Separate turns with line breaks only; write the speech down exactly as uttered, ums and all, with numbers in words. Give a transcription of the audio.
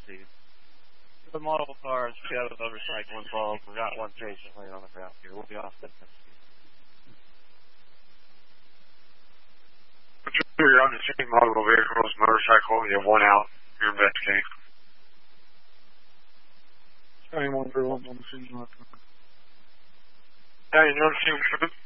see. The model cars, we have a recycle involved. We got one patient laying on the ground here. We'll be off the next week.
You're on the same multiple vehicles, motorcycle, you have one out. You're investigating. County one three one, on the scene. Yeah, you're on the scene.